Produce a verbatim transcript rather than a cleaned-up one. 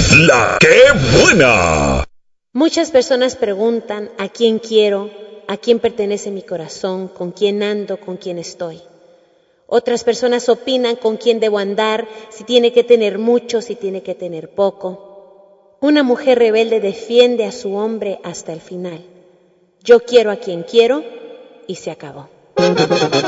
La que buena. Muchas personas preguntan a quién quiero, a quién pertenece mi corazón, con quién ando, con quién estoy. Otras personas opinan con quién debo andar, si tiene que tener mucho, si tiene que tener poco. Una mujer rebelde defiende a su hombre hasta el final. Yo quiero a quien quiero y se acabó.